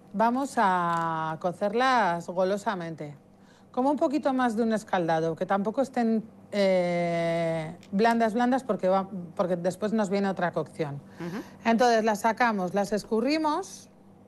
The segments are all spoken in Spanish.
vamos a cocerlas golosamente. Como un poquito más de un escaldado, que tampoco estén blandas, porque después nos viene otra cocción. Entonces las sacamos, las escurrimos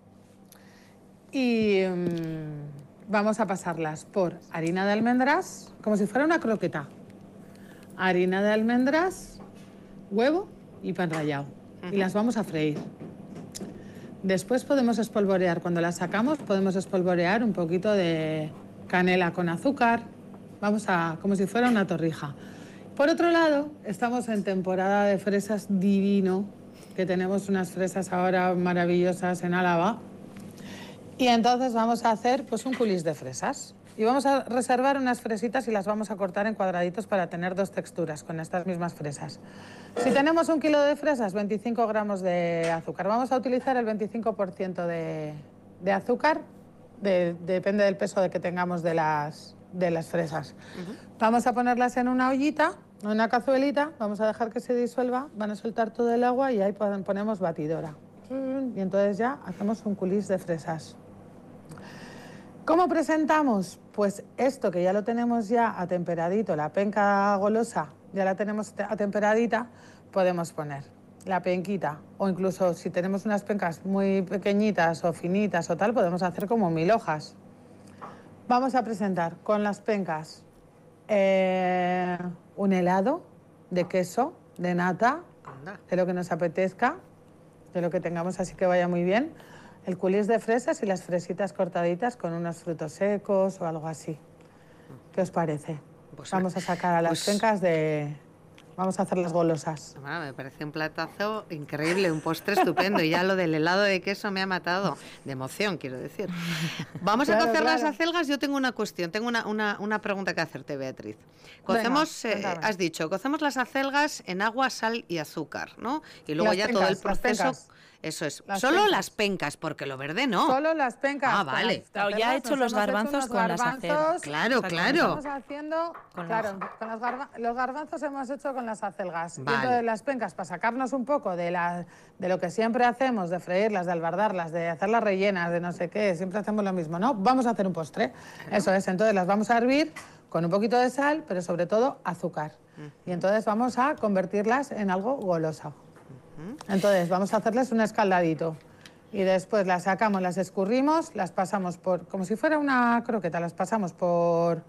y vamos a pasarlas por harina de almendras, como si fuera una croqueta. Harina de almendras, huevo y pan rallado. Y las vamos a freír. Después podemos espolvorear, cuando las sacamos, podemos espolvorear un poquito de canela con azúcar. Como si fuera una torrija. Por otro lado, estamos en temporada de fresas divino, que tenemos unas fresas ahora maravillosas en Álava. Y entonces vamos a hacer pues un coulis de fresas. Y vamos a reservar unas fresitas y las vamos a cortar en cuadraditos para tener dos texturas con estas mismas fresas. Si tenemos 1 kilo de fresas, 25 gramos de azúcar. Vamos a utilizar el 25% de azúcar, depende del peso que tengamos de las fresas. Vamos a ponerlas en una ollita, en una cazuelita, vamos a dejar que se disuelva, van a soltar todo el agua y ahí ponemos batidora. Y entonces ya hacemos un coulis de fresas. ¿Cómo presentamos? Pues esto que ya lo tenemos ya atemperadito, la penca golosa, ya la tenemos atemperadita, podemos poner la penquita, o incluso si tenemos unas pencas muy pequeñitas o finitas o tal, podemos hacer como 1000 hojas. Vamos a presentar con las pencas un helado de queso, de nata, de lo que nos apetezca, de lo que tengamos así que vaya muy bien. El coulis de fresas y las fresitas cortaditas con unos frutos secos o algo así. ¿Qué os parece? Pues vamos a sacar a las pencas de... Vamos a hacerlas golosas. Bueno, me parece un platazo increíble, un postre estupendo. Y ya lo del helado de queso me ha matado. De emoción, quiero decir. Vamos a cocer las acelgas. Yo tengo una cuestión, tengo una pregunta que hacerte, Beatriz. Cocemos, has dicho, cocemos las acelgas en agua, sal y azúcar, ¿no? Y luego ya todo el proceso... Eso es. Solo las pencas, porque lo verde no. Solo las pencas. Ah, vale. Claro, ya he hecho los garbanzos con las acelgas. Claro, claro. Estamos haciendo, claro, con los garbanzos hemos hecho con las acelgas. Vale. Y entonces las pencas, para sacarnos un poco de lo que siempre hacemos, de freírlas, de albardarlas, de hacerlas rellenas, de no sé qué, siempre hacemos lo mismo, ¿no? Vamos a hacer un postre. Claro. Eso es. Entonces las vamos a hervir con un poquito de sal, pero sobre todo azúcar. Y entonces vamos a convertirlas en algo goloso. Entonces vamos a hacerles un escaldadito y después las sacamos, las escurrimos, las pasamos por, como si fuera una croqueta, las pasamos por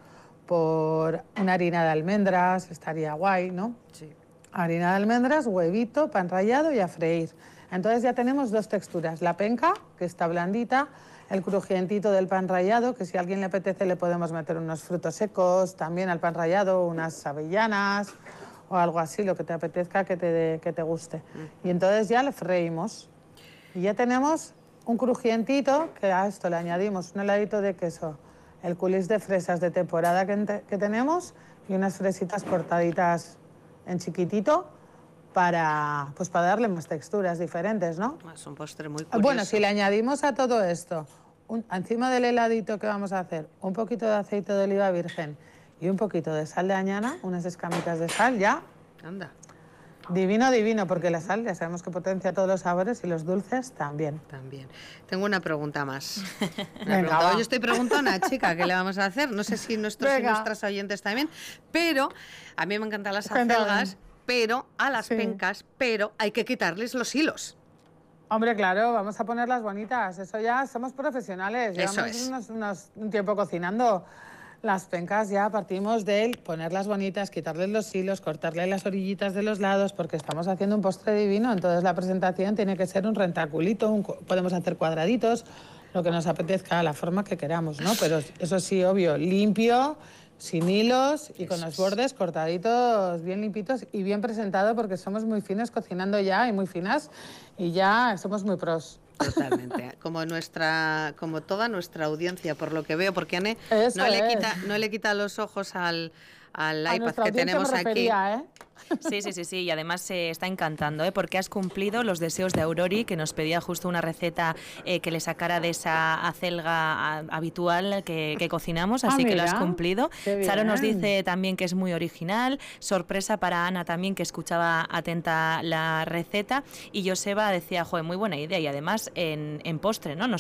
una harina de almendras, estaría guay, ¿no? Sí. Harina de almendras, huevito, pan rallado y a freír. Entonces ya tenemos dos texturas, la penca, que está blandita, el crujientito del pan rallado, que si a alguien le apetece le podemos meter unos frutos secos, también al pan rallado, unas avellanas o algo así, lo que te apetezca, que te guste. Y entonces ya le freímos. Y ya tenemos un crujientito, que a esto le añadimos un heladito de queso, el coulis de fresas de temporada que tenemos y unas fresitas cortaditas en chiquitito para darle más texturas diferentes, ¿no? Es un postre muy curioso. Bueno, si le añadimos a todo esto, encima del heladito que vamos a hacer, un poquito de aceite de oliva virgen y un poquito de sal de añana, unas escamitas de sal, ya. Anda. Divino, divino, porque la sal ya sabemos que potencia todos los sabores y los dulces también. También. Tengo una pregunta más. Venga, yo estoy preguntando a una chica, ¿qué le vamos a hacer? No sé si nuestros y nuestras oyentes también, pero a mí me encantan las acelgas, pero a las pencas, pero hay que quitarles los hilos. Hombre, claro, vamos a ponerlas bonitas. Eso ya somos profesionales. Llevamos un tiempo cocinando. Las pencas ya partimos de ponerlas bonitas, quitarles los hilos, cortarle las orillitas de los lados, porque estamos haciendo un postre divino. Entonces la presentación tiene que ser un rentaculito, podemos hacer cuadraditos, lo que nos apetezca, la forma que queramos, ¿no? Pero eso sí, obvio, limpio, sin hilos y con los bordes cortaditos, bien limpitos y bien presentado, porque somos muy finos cocinando ya y muy finas y ya somos muy pros. Totalmente, como toda nuestra audiencia, por lo que veo, porque Anne no le quita los ojos al iPad que tenemos aquí. Sí, y además se está encantando, porque has cumplido los deseos de Aurori, que nos pedía justo una receta que le sacara de esa acelga habitual que cocinamos, así que lo has cumplido. Charo nos dice también que es muy original, sorpresa para Ana también, que escuchaba atenta la receta, y Joseba decía, joder, muy buena idea, y además en postre, ¿no?